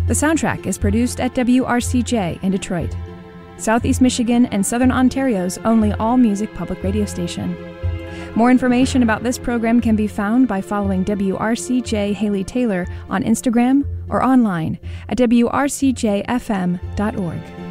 The soundtrack is produced at WRCJ in Detroit, Southeast Michigan and Southern Ontario's only all-music public radio station. More information about this program can be found by following WRCJ Haley Taylor on Instagram or online at wrcjfm.org.